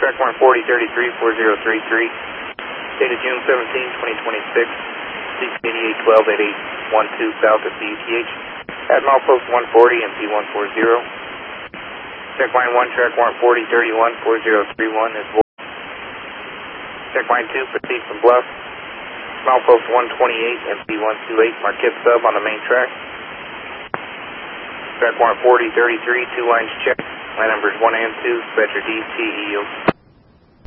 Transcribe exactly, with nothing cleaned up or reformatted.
track one forty thirty-three four zero three three, dated June seventeenth, twenty twenty-six, C C eighty-eight twelve at eight one two south of C U T H, at milepost one forty and P one forty. Check line one, track one forty thirty-one four zero three one is void. Check line two, proceed from Bluff, milepost one twenty-eight and P one twenty-eight, Marquette sub on the main track. Track one forty thirty-three, two lines checked, line numbers one and two, Spectre D T E O.